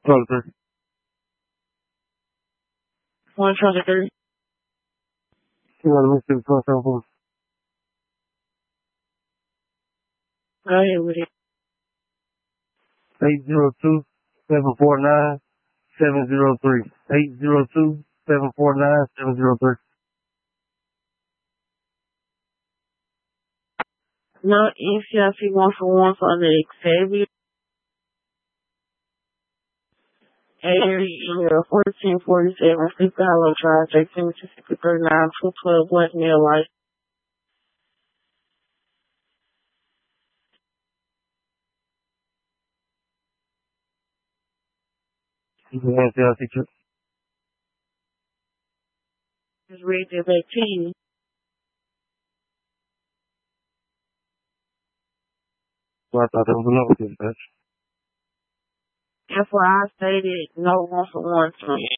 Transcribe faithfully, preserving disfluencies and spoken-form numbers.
twenty-three. one twenty-three. You want to miss the twenty-seven four? Go ahead with it. eight zero two, seven four nine, seven zero three. eight zero two, seven four nine, seven zero three. No N C I C one for one for the Xavier. Area fourteen forty-seven, Fifth Hollow Drive, J ten sixty thirty-nine, two twelve West Mill Light. You can N C I C trip. Just read this eighteen. So I thought that was another dispatch. F Y I stated no one for one.